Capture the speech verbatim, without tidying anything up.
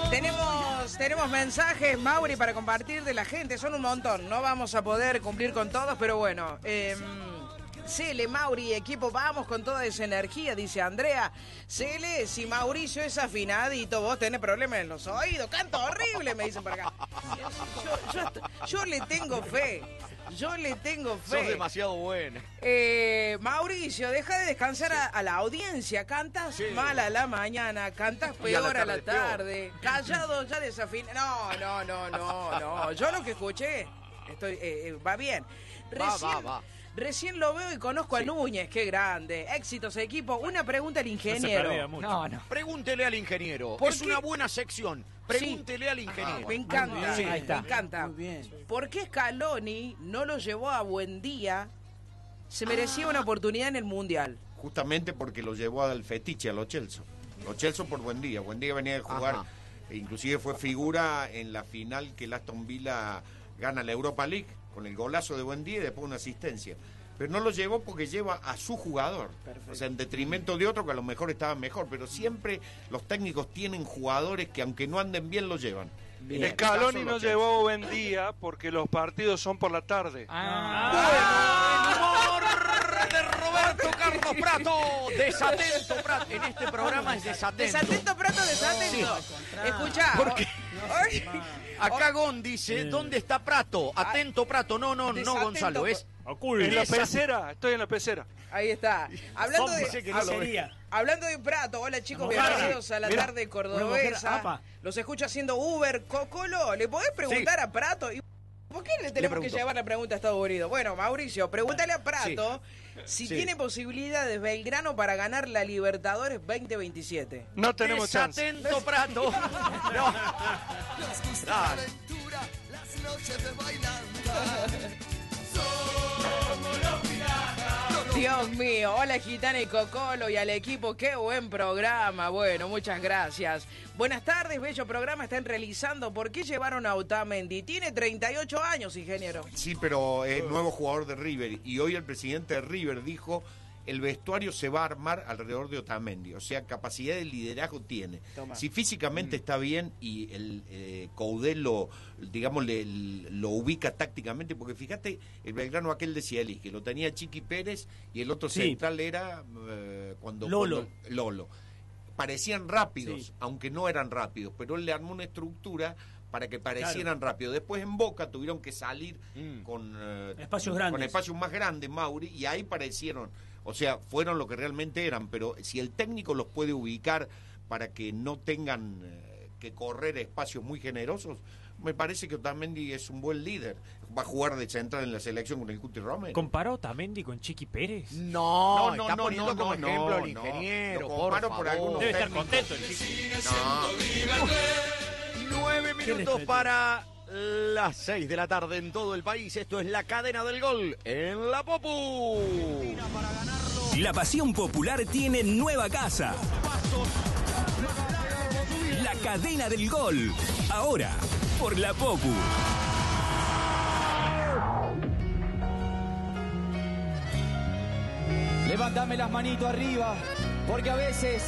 Tenemos, tenemos mensajes, Mauri, para compartir de la gente. Son un montón. No vamos a poder cumplir con todos, pero bueno. Eh, Cele, Mauri, equipo, vamos con toda esa energía, dice Andrea. Cele, si Mauricio es afinadito, vos tenés problemas en los oídos. Canto horrible, me dicen por acá. Yo, yo, yo le tengo fe. Yo le tengo fe. Sos demasiado buena. Eh, Mauricio, deja de descansar a, a la audiencia. Cantas Sí. mal a la mañana, cantas Y a la peor a la tarde peor. tarde. Callado, ya desafinado. No, no, no, no, no. Yo lo que escuché, estoy, eh, eh, va bien. Va, Recién, va, va. recién lo veo y conozco a Núñez. Qué grande. Éxitos, equipo. Una pregunta al ingeniero. No, no. Pregúntele al ingeniero. ¿Por Es qué? una buena sección. Pregúntele al ingeniero. Me encanta, Sí, ahí está. me encanta. Muy bien. ¿Por qué Scaloni no lo llevó a Buendía? Se merecía una oportunidad en el Mundial. Justamente porque lo llevó al fetiche, a los Chelsea. Los Chelsea por Buendía. Buendía venía de jugar, Ajá. e inclusive fue figura en la final que el Aston Villa gana la Europa League, con el golazo de Buendía y después una asistencia. Pero no lo llevó porque lleva a su jugador. Perfecto. O sea, en detrimento de otro que a lo mejor estaba mejor. Pero siempre los técnicos tienen jugadores que aunque no anden bien, lo llevan. En este Scaloni caso, no los llevó a buen día porque los partidos son por la tarde. Bueno, el humor de Roberto Carlos Prato. Desatento, Prato. En este programa es desatento. Desatento, Prato, desatento. Escuchá. ¿Por qué? Ay, Acá Gon dice, ¿dónde está Prato? Atento, Prato. No, no, no, Desatento, Gonzalo. Es En la pecera, estoy en la pecera. ahí está. Hablando Dice de, que no lo ve. Sería. hablando de Prato, hola chicos, Una mojarra. bienvenidos a la Mira, tarde una cordobesa. mojarra, apa. Los escucho haciendo Uber. Cocolo, ¿le podés preguntar a Prato? ¿Y ¿Por qué le tenemos que pregunto. llevar la pregunta a Estados Unidos? Bueno, Mauricio, pregúntale a Prato si Sí. tiene posibilidades Belgrano para ganar la Libertadores veinte veintisiete. No tenemos chance. Desatento, Prato. No. Dale. Dios mío, hola Gitana y Cocolo y al equipo, qué buen programa. Bueno, muchas gracias. Buenas tardes, bello programa están realizando. ¿Por qué llevaron a Otamendi? Tiene treinta y ocho años, ingeniero. Sí, pero es nuevo jugador de River. Y hoy el presidente de River dijo, el vestuario se va a armar alrededor de Otamendi. O sea, capacidad de liderazgo tiene. Toma. Si físicamente está bien y el eh, Coudet lo, digamos, le- lo ubica tácticamente, porque fíjate, el Belgrano aquel de Cialis, que lo tenía Chiqui Pérez y el otro Sí. central era eh, cuando, Lolo. cuando- Lolo. Parecían rápidos, Sí. aunque no eran rápidos, pero él le armó una estructura para que parecieran rápidos. Después en Boca tuvieron que salir Mm. con eh, Espacios con grandes. espacios más grandes, Mauri, y ahí parecieron, o sea, fueron lo que realmente eran, pero si el técnico los puede ubicar para que no tengan eh, que correr espacios muy generosos, me parece que Otamendi es un buen líder. Va a jugar de central en la selección con el Cuti Romero. ¿Comparó Otamendi con Chiqui Pérez? No, No, no, está no, poniendo no, como no, ejemplo al no. ingeniero, Lo por comparo favor. por algunos Debe estar técnicos. contento el chico. No. Nueve minutos respeto. para las seis de la tarde en todo el país. Esto es la cadena del gol en la Popu. La pasión popular tiene nueva casa. La cadena del gol. Ahora, por la Popu. Levántame las manitos arriba, porque a veces